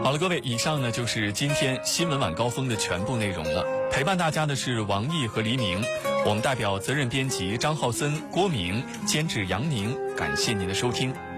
好了，各位，以上呢就是今天新闻晚高峰的全部内容了。陪伴大家的是王毅和黎明，我们代表责任编辑张浩森、郭明，监制杨宁，感谢您的收听。